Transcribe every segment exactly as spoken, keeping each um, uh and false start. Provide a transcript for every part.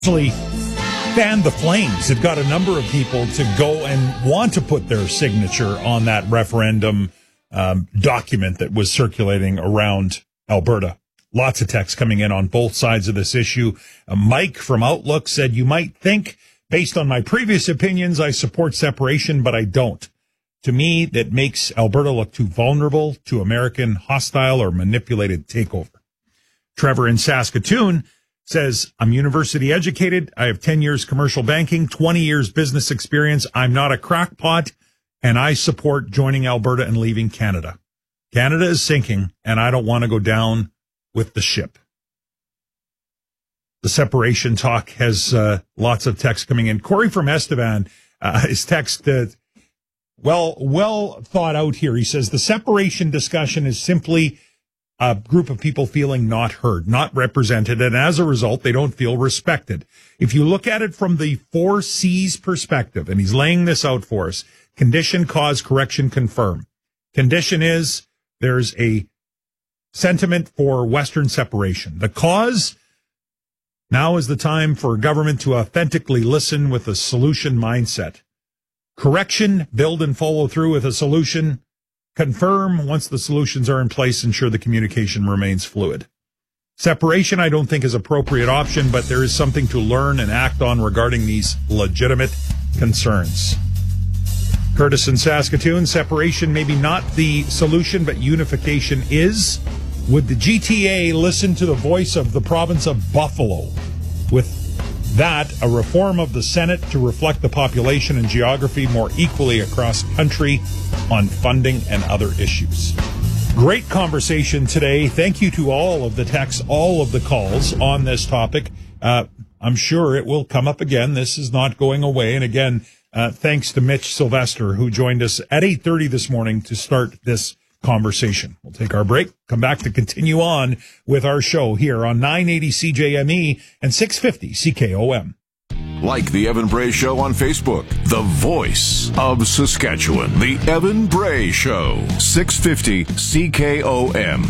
actually fanned the flames. It got a number of people to go and want to put their signature on that referendum um, document that was circulating around Alberta. Lots of texts coming in on both sides of this issue. Uh, Mike from Outlook said, "You might think, based on my previous opinions, I support separation, but I don't. To me, that makes Alberta look too vulnerable to American hostile or manipulated takeover." Trevor in Saskatoon says, "I'm university educated. I have ten years commercial banking, twenty years business experience. I'm not a crackpot, and I support joining Alberta and leaving Canada. Canada is sinking, and I don't want to go down with the ship." The separation talk has uh, lots of text coming in. Corey from Estevan, uh, his text, uh, well, well thought out here. He says, "The separation discussion is simply a group of people feeling not heard, not represented, and as a result, they don't feel respected. If you look at it from the four C's perspective," and he's laying this out for us: condition, cause, correction, confirm. Condition is there's a sentiment for Western separation. The cause, now is the time for government to authentically listen with a solution mindset. Correction, build and follow through with a solution. Confirm, once the solutions are in place, ensure the communication remains fluid. Separation, I don't think, is an appropriate option, but there is something to learn and act on regarding these legitimate concerns. Curtis in Saskatoon, separation maybe not the solution, but unification is. Would the G T A listen to the voice of the province of Buffalo? With that, a reform of the Senate to reflect the population and geography more equally across country on funding and other issues. Great conversation today. Thank you to all of the texts, all of the calls on this topic. Uh, I'm sure it will come up again. This is not going away. And again, uh, thanks to Mitch Sylvester, who joined us at eight thirty this morning to start this conversation. We'll take our break, come back to continue on with our show here on nine eighty C J M E and six fifty C K O M. Like the Evan Bray Show on Facebook, the voice of Saskatchewan, the Evan Bray Show, six fifty C K O M.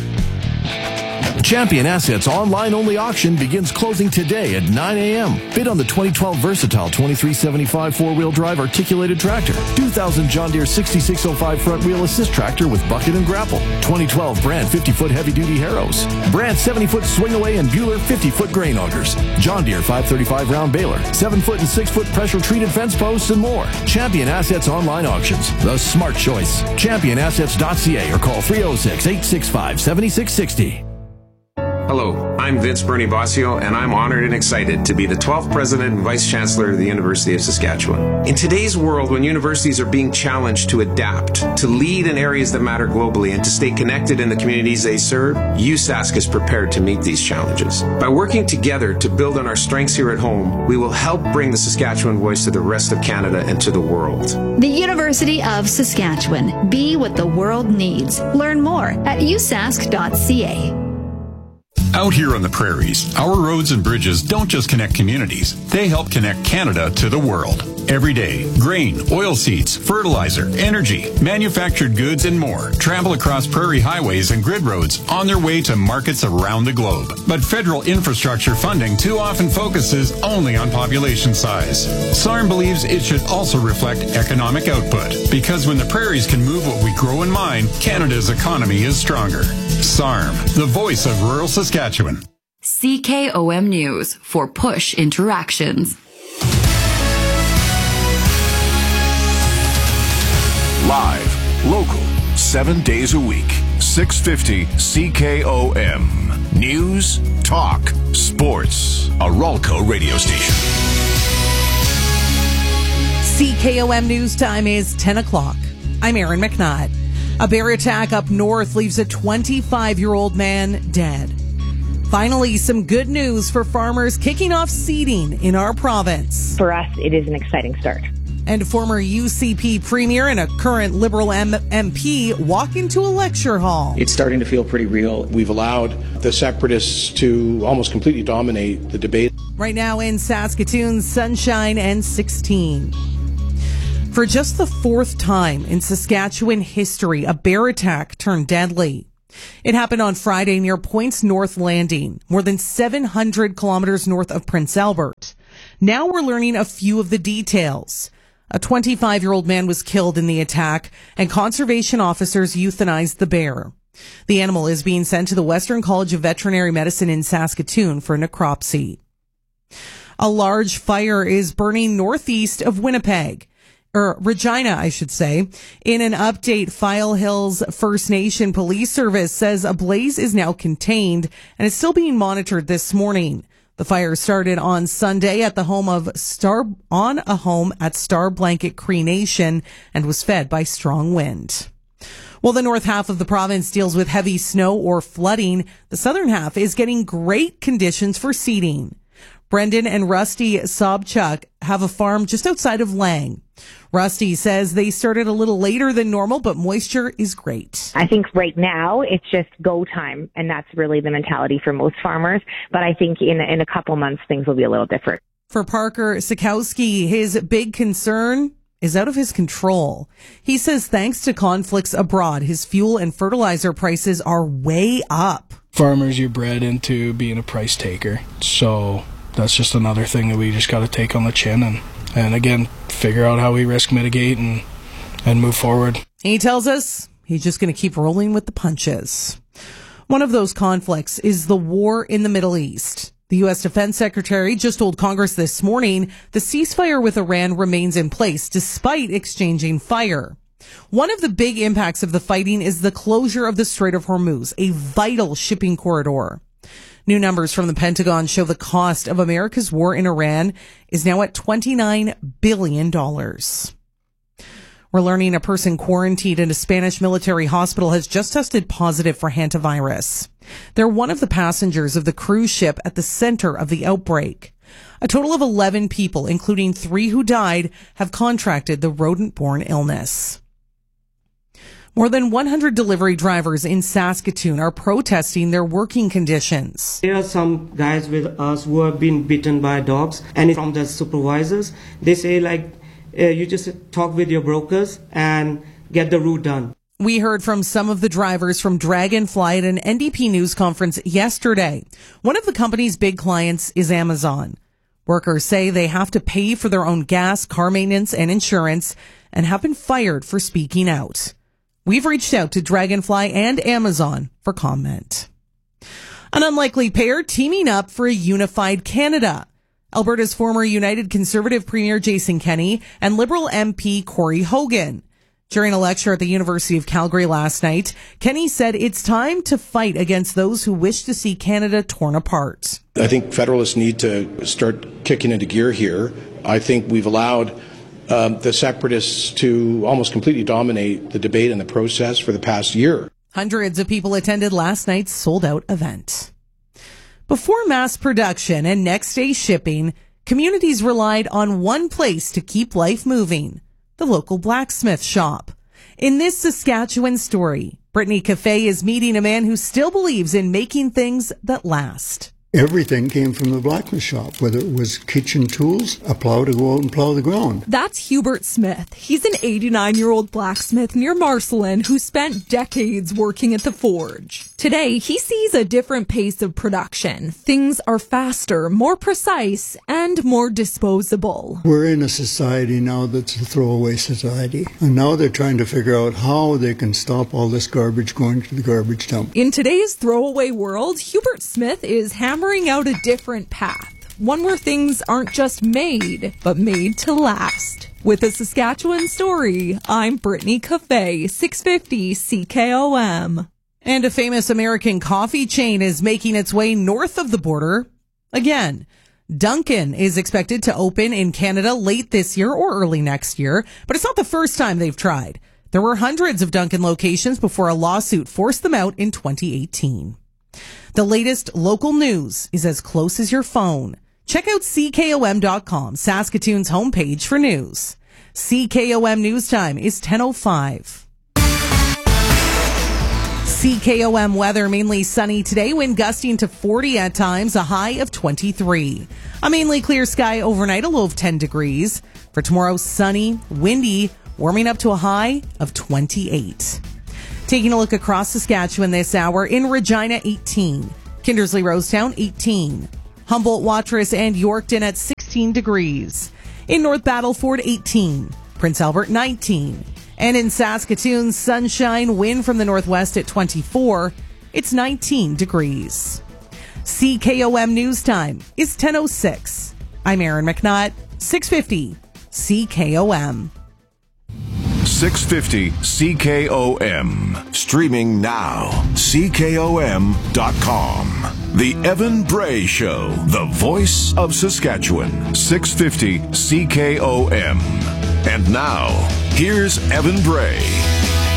Champion Assets online-only auction begins closing today at nine a.m. Bid on the twenty twelve Versatile twenty-three seventy-five four-wheel drive articulated tractor, two thousand John Deere sixty-six oh five front-wheel assist tractor with bucket and grapple, twenty twelve Brand fifty-foot heavy-duty harrows, Brand seventy-foot swing-away and Bueller fifty-foot grain augers, John Deere five thirty-five round baler, seven-foot and six-foot pressure-treated fence posts, and more. Champion Assets online auctions, the smart choice. champion assets dot c a or call three oh six, eight six five, seven six six zero. Hello, I'm Vince Bernie Bossio, and I'm honored and excited to be the twelfth President and Vice Chancellor of the University of Saskatchewan. In today's world, when universities are being challenged to adapt, to lead in areas that matter globally, and to stay connected in the communities they serve, U S A S C is prepared to meet these challenges. By working together to build on our strengths here at home, we will help bring the Saskatchewan voice to the rest of Canada and to the world. The University of Saskatchewan. Be what the world needs. Learn more at u sask dot c a. Out here on the prairies, our roads and bridges don't just connect communities, they help connect Canada to the world. Every day, grain, oilseeds, fertilizer, energy, manufactured goods, and more travel across prairie highways and grid roads on their way to markets around the globe. But federal infrastructure funding too often focuses only on population size. S A R M believes it should also reflect economic output, because when the prairies can move what we grow and mine, Canada's economy is stronger. S A R M, the voice of rural Saskatchewan. C K O M News for Push Interactions. Live, local, seven days a week, six fifty C K O M. News, talk, sports. A Ralco radio station. C K O M News time is ten o'clock. I'm Erin McNutt. A bear attack up north leaves a twenty-five-year-old man dead. Finally, some good news for farmers kicking off seeding in our province. For us, it is an exciting start. And former U C P Premier and a current Liberal M- MP walk into a lecture hall. It's starting to feel pretty real. We've allowed the separatists to almost completely dominate the debate. Right now in Saskatoon, sunshine and sixteen. For just the fourth time in Saskatchewan history, a bear attack turned deadly. It happened on Friday near Points North Landing, more than seven hundred kilometers north of Prince Albert. Now we're learning a few of the details. A twenty-five-year-old man was killed in the attack, and conservation officers euthanized the bear. The animal is being sent to the Western College of Veterinary Medicine in Saskatoon for necropsy. A large fire is burning northeast of Winnipeg, or Regina, I should say. In an update, File Hills First Nation Police Service says a blaze is now contained and is still being monitored this morning. The fire started on Sunday at the home of Star, on a home at Star Blanket Cree Nation and was fed by strong wind. While the north half of the province deals with heavy snow or flooding, the southern half is getting great conditions for seeding. Brendan and Rusty Sobchuk have a farm just outside of Lang. Rusty says they started a little later than normal, but moisture is great. I think right now it's just go time, and that's really the mentality for most farmers. But I think in, in a couple months, things will be a little different. For Parker Sikowski, his big concern is out of his control. He says thanks to conflicts abroad, his fuel and fertilizer prices are way up. Farmers, you're bred into being a price taker. So that's just another thing that we just got to take on the chin and, and again, figure out how we risk mitigate and, and move forward. He tells us he's just going to keep rolling with the punches. One of those conflicts is the war in the Middle East. The U S Defense Secretary just told Congress this morning the ceasefire with Iran remains in place despite exchanging fire. One of the big impacts of the fighting is the closure of the Strait of Hormuz, a vital shipping corridor. New numbers from the Pentagon show the cost of America's war in Iran is now at twenty-nine billion dollars. We're learning a person quarantined in a Spanish military hospital has just tested positive for hantavirus. They're one of the passengers of the cruise ship at the center of the outbreak. A total of eleven people, including three who died, have contracted the rodent-borne illness. More than one hundred delivery drivers in Saskatoon are protesting their working conditions. There are some guys with us who have been bitten by dogs, and from the supervisors, they say like, uh, you just talk with your brokers and get the route done. We heard from some of the drivers from Dragonfly at an N D P news conference yesterday. One of the company's big clients is Amazon. Workers say they have to pay for their own gas, car maintenance, and insurance, and have been fired for speaking out. We've reached out to Dragonfly and Amazon for comment. An unlikely pair teaming up for a unified Canada. Alberta's former United Conservative Premier Jason Kenney and Liberal M P Corey Hogan. During a lecture at the University of Calgary last night, Kenney said it's time to fight against those who wish to see Canada torn apart. I think Federalists need to start kicking into gear here. I think we've allowed um, the separatists to almost completely dominate the debate and the process for the past year. Hundreds of people attended last night's sold-out event. Before mass production and next-day shipping, communities relied on one place to keep life moving: the local blacksmith shop. In this Saskatchewan story, Brittany Cafe is meeting a man who still believes in making things that last. Everything came from the blacksmith shop, whether it was kitchen tools, a plow to go out and plow the ground. That's Hubert Smith. He's an eighty-nine-year-old blacksmith near Marcelin who spent decades working at the forge. Today, he sees a different pace of production. Things are faster, more precise, and more disposable. We're in a society now that's a throwaway society, and now they're trying to figure out how they can stop all this garbage going to the garbage dump. In today's throwaway world, Hubert Smith is hammering out a different path, one where things aren't just made, but made to last. With a Saskatchewan story, I'm Brittany Cafe, six fifty C K O M. And a famous American coffee chain is making its way north of the border again. Dunkin' is expected to open in Canada late this year or early next year, but it's not the first time they've tried. There were hundreds of Dunkin' locations before a lawsuit forced them out in twenty eighteen. The latest local news is as close as your phone. Check out C K O M dot com, Saskatoon's homepage for news. C K O M News Time is ten oh five. C K O M weather, mainly sunny today, wind gusting to forty at times, a high of twenty-three. A mainly clear sky overnight, a low of ten degrees. For tomorrow, sunny, windy, warming up to a high of twenty-eight. Taking a look across Saskatchewan this hour, in Regina, eighteen. Kindersley Rosetown, eighteen. Humboldt, Watrous, and Yorkton at sixteen degrees. In North Battleford, eighteen. Prince Albert, nineteen. And in Saskatoon, sunshine, wind from the northwest at twenty-four. It's nineteen degrees. C K O M News Time is ten oh six. I'm Erin McNutt, six fifty C K O M. six fifty C K O M. Streaming now. C K O M dot com. The Evan Bray Show. The voice of Saskatchewan. six fifty C K O M. And now, here's Evan Bray.